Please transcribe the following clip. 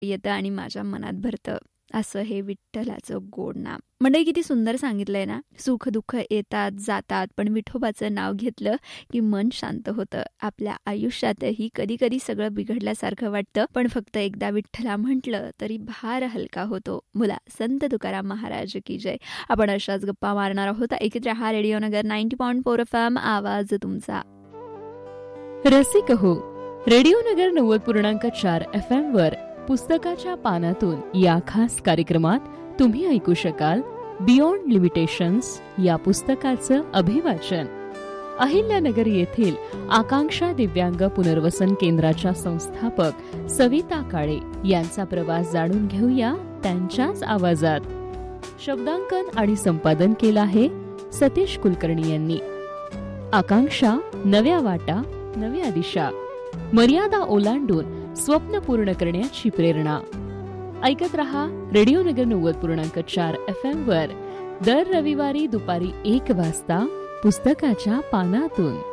येतं आणि माझ्या मनात भरतं. असं हे विठ्ठलाचं गोड नाम. मंडळी, किती सुंदर सांगितलंय ना. सुख दुःख येतात जातात, पण विठोबाचं नाव घेतलं की मन शांत होतं. आपल्या आयुष्यातही कधी कधी सगळं बिघडल्यासारखं वाटतं, पण फक्त एकदा विठ्ठला म्हटलं तरी भार हलका होतो. मुला संत तुकाराम महाराज की जय. आपण अशाच गप्पा मारणार आहोत. ऐकत रहा रेडिओ नगर 90.4 FM, आवाज तुमचा. रसिक हो, रेडिओ नगर 90.4 FM वर पुस्तकाच्या पानातून या खास कार्यक्रमात तुम्ही ऐकू शकाल बियॉन्ड लिमिटेशन्स या पुस्तकाचं अभिवाचन. अहिल्यानगर येथील आकांक्षा दिव्यांग पुनर्वसन केंद्राच्या संस्थापक सविता काळे यांचा प्रवास जाणून घेऊया त्यांच्याच आवाजात. शब्दांकन आणि संपादन केलं आहे सतीश कुलकर्णी यांनी. आकांक्षा, नव्या वाटा, नव्या दिशा, मर्यादा ओलांडून स्वप्न पूर्ण करण्याची प्रेरणा. ऐकत रहा रेडिओ नगर 90.4 FM वर दर रविवारी दुपारी 1 वाजता पुस्तकाच्या पानातून.